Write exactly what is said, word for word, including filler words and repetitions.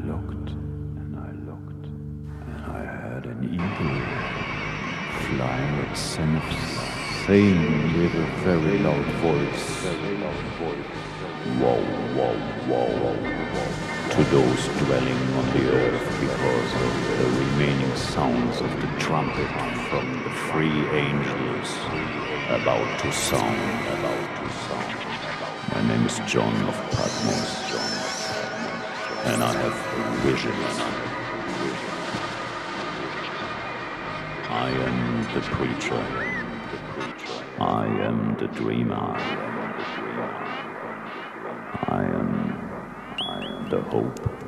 looked, and I looked, and I heard an eagle fly its zenith, saying with a very loud voice, wow, wow, wow, to those dwelling on the earth because of the remaining sounds of the trumpet from the free angels about to sound, about to sound. My name is John of Patmos, and I have visions. I am the preacher. I am the dreamer. I am, I am the hope.